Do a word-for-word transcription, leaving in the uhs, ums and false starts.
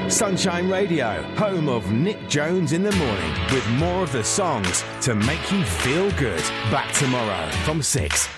Sunshine Radio, home of Nick Jones in the morning, with more of the songs to make you feel good. Back tomorrow from six.